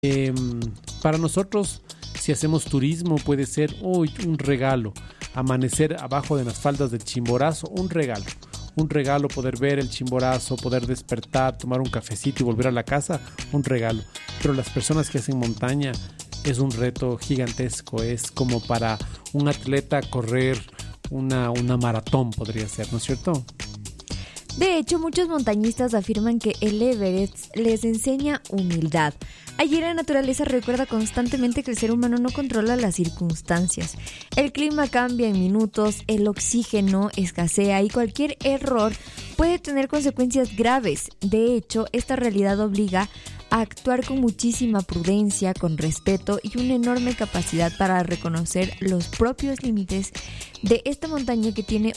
Para nosotros, si hacemos turismo, puede ser un regalo. Amanecer abajo de las faldas del Chimborazo, un regalo. Un regalo poder ver el Chimborazo, poder despertar, tomar un cafecito y volver a la casa, un regalo. Pero las personas que hacen montaña es un reto gigantesco. Es como para un atleta correr una maratón, podría ser, ¿no es cierto? De hecho, muchos montañistas afirman que el Everest les enseña humildad. Allí la naturaleza recuerda constantemente que el ser humano no controla las circunstancias. El clima cambia en minutos, el oxígeno escasea y cualquier error puede tener consecuencias graves. De hecho, esta realidad obliga a actuar con muchísima prudencia, con respeto y una enorme capacidad para reconocer los propios límites de esta montaña que tiene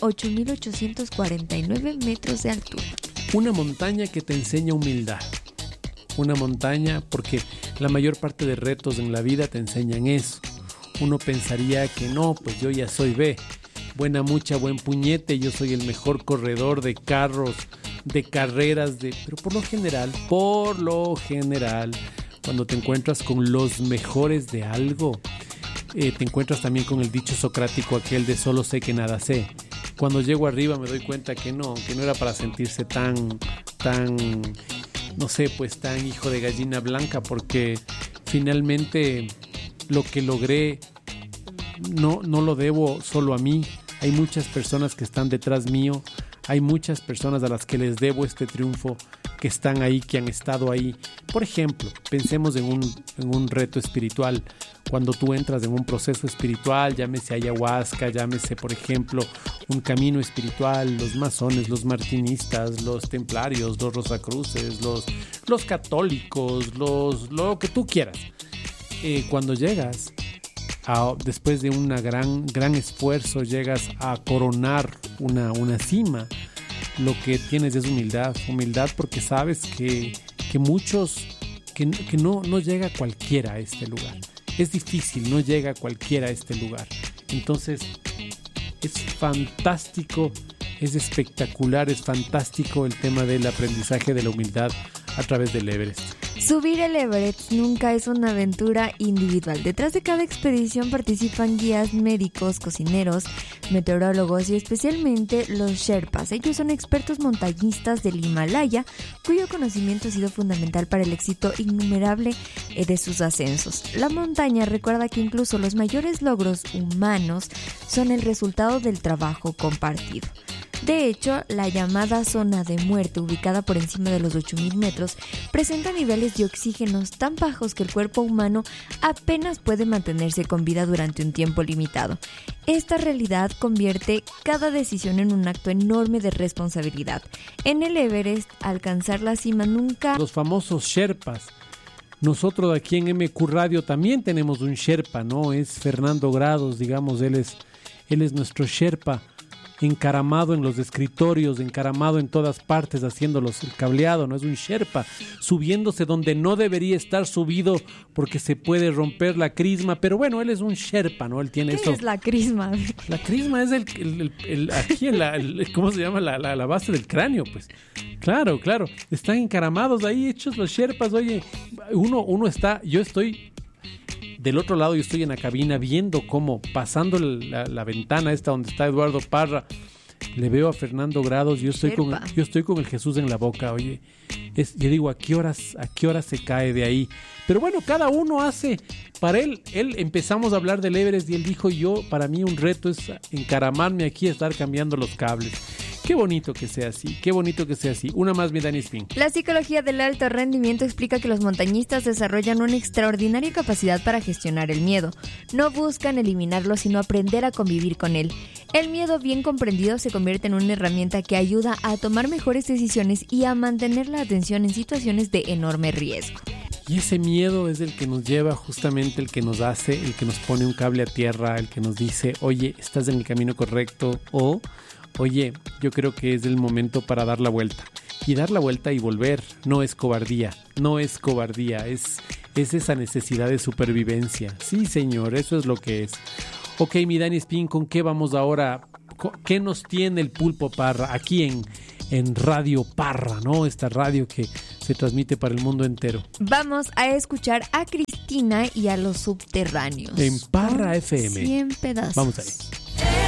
8.849 metros de altura. Una montaña que te enseña humildad. Una montaña porque la mayor parte de retos en la vida te enseñan eso. Uno pensaría que no, pues yo ya soy buena mucha, buen puñete, yo soy el mejor corredor de carros, de carreras, pero por lo general, cuando te encuentras con los mejores de algo, te encuentras también con el dicho socrático aquel de solo sé que nada sé. Cuando llego arriba me doy cuenta que no era para sentirse tan, no sé, pues tan hijo de gallina blanca, porque finalmente lo que logré no lo debo solo a mí. Hay muchas personas que están detrás mío. Hay muchas personas a las que les debo este triunfo, que están ahí, que han estado ahí. Por ejemplo, pensemos en un reto espiritual. Cuando tú entras en un proceso espiritual, llámese ayahuasca, llámese, por ejemplo, un camino espiritual, los masones, los martinistas, los templarios, los rosacruces, los católicos, lo que tú quieras. Cuando llegas, después de un gran esfuerzo, llegas a coronar una cima, lo que tienes es humildad porque sabes que muchos, que no llega cualquiera a este lugar. Es difícil, no llega cualquiera a este lugar. Entonces, es fantástico, es espectacular, es fantástico el tema del aprendizaje de la humildad a través del Everest. Subir el Everest nunca es una aventura individual. Detrás de cada expedición participan guías, médicos, cocineros, meteorólogos y especialmente los Sherpas. Ellos son expertos montañistas del Himalaya, cuyo conocimiento ha sido fundamental para el éxito innumerable de sus ascensos. La montaña recuerda que incluso los mayores logros humanos son el resultado del trabajo compartido. De hecho, la llamada zona de muerte, ubicada por encima de los 8.000 metros, presenta niveles de oxígeno tan bajos que el cuerpo humano apenas puede mantenerse con vida durante un tiempo limitado. Esta realidad convierte cada decisión en un acto enorme de responsabilidad. En el Everest, alcanzar la cima nunca... Los famosos Sherpas. Nosotros aquí en MQ Radio también tenemos un Sherpa, ¿no? Es Fernando Grados, digamos, él es nuestro Sherpa. Encaramado en los escritorios, encaramado en todas partes, haciéndolos el cableado, no es un Sherpa, subiéndose donde no debería estar subido porque se puede romper la crisma, pero bueno, él es un Sherpa, ¿no? Él tiene ¿Qué eso. es la crisma? La crisma es aquí ¿cómo se llama? La base del cráneo, pues. Claro, están encaramados ahí, hechos los Sherpas. Oye, uno está, yo estoy del otro lado, yo estoy en la cabina viendo cómo, pasando la ventana esta donde está Eduardo Parra, le veo a Fernando Grados, yo estoy con el Jesús en la boca. Oye, yo digo, ¿a qué horas se cae de ahí? Pero bueno, cada uno hace, para él empezamos a hablar del Everest y él dijo, para mí un reto es encaramarme aquí, estar cambiando los cables. Qué bonito que sea así, Una más, mi Dani Spin. La psicología del alto rendimiento explica que los montañistas desarrollan una extraordinaria capacidad para gestionar el miedo. No buscan eliminarlo, sino aprender a convivir con él. El miedo bien comprendido se convierte en una herramienta que ayuda a tomar mejores decisiones y a mantener la atención en situaciones de enorme riesgo. Y ese miedo es el que nos lleva, justamente el que nos hace, el que nos pone un cable a tierra, el que nos dice, oye, estás en el camino correcto, o oye, yo creo que es el momento para dar la vuelta. Y dar la vuelta y volver no es cobardía, es esa necesidad de supervivencia. Sí, señor, eso es lo que es. Ok, mi Dani Spin, ¿con qué vamos ahora? ¿Qué nos tiene el Pulpo Parra aquí en Radio Parra, ¿no? Esta radio que se transmite para el mundo entero. Vamos a escuchar a Cristina y a los Subterráneos. En Parra FM. 100 pedazos. Vamos ahí.